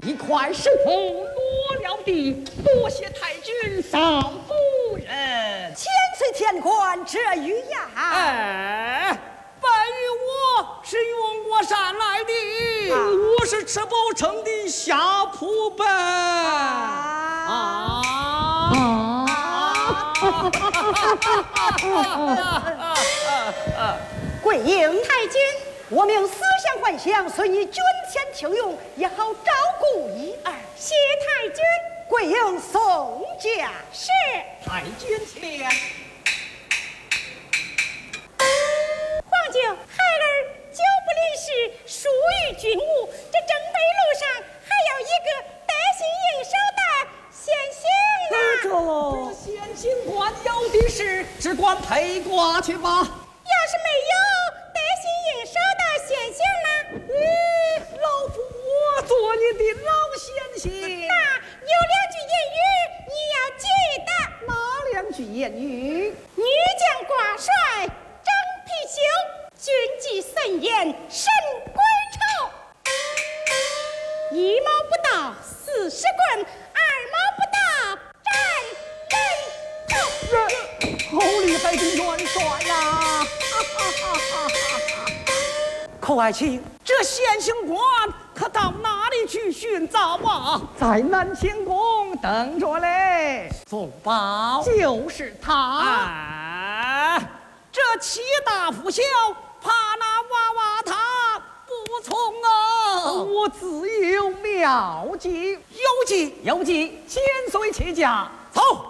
一块石头落了地，多谢太君少夫人。 千岁天官这玉呀！ 哎，白玉我是用过山来的， 我是吃饱撑的下仆本。 贵英太君，我命思想幻想，随你捐钱请用，也好照顾一二。 谢太君。 贵英送驾。 是。 太君前。 皇舅，孩儿久不离世，疏于军务，这征北路上还有一个带薪应手的先行呢。 这先行官有的是，只管陪挂去吧。 要是没有带薪应手的先行呢？ 老夫我做你的老先行。 那有2句言语你要记得。 哪2句言语？ 女将挂帅张貔貅，军纪森严神归臭。1毛不到40棍，2毛不到斩人头。 好厉害的元帅呀！寇爱卿，这先行官可到哪里去寻找啊？在南清宫等着嘞。 奏报， 就是他。 哎，这齐大夫小，怕那娃娃他不从啊！ 我自有妙计。 有计，千岁起驾，走。